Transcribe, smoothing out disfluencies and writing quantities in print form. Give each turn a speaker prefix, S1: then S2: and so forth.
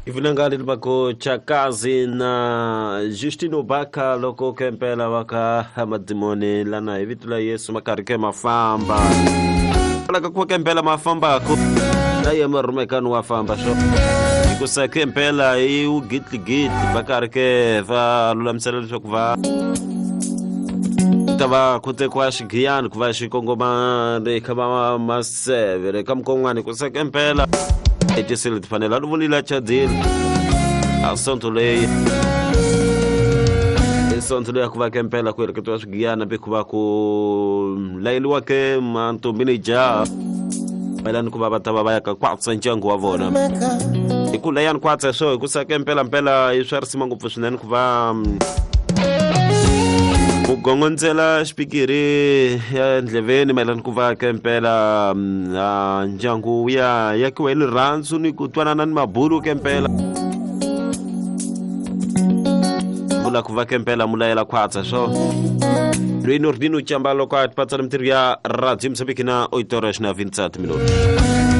S1: Ivinangali bako chakazi na Justino Baka loko kempela waka hamadimoni lana evitula Yesu makarike mafamba laka kwa kempela mafamba ko daya marumekanu wafamba sho ikusa kempela iu gitli bakarike va lulamsela shokva tava kute kwa shigian kwa shikongoma de kama masevere kamkongani kusa kempela ejisile tifanela luvulila chadil asontolei esontolei kuva kempela kwela kitwa shigiana bikuva ku laili wake mantumbini ja balani kuva batava bayaka kwatsa njangu wavona ikula yan kwatsa so ikusa kempela mpela iswarisima ngopfu swinene kuva kugongonzela xipikiri ya ndleveni mayelana ku va kempela ndyangu ya yakiwa hi rirhandzu ni ku twanana ni mabulu kempela vula ku va kempela mulayela khwatsa swo lwini ordino chamba loko a tipatsala mintirho ya radio Mozambique na 8 horas na 27 minutos.